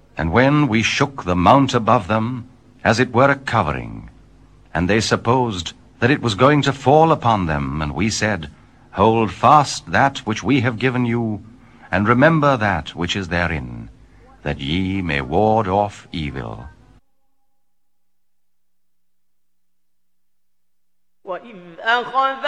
And when we shook the mount above them, as it were a covering, and they supposed that it was going to fall upon them, and we said, Hold fast that which we have given you, and remember that which is therein, that ye may ward off evil. وَإِذْ أَخَذَ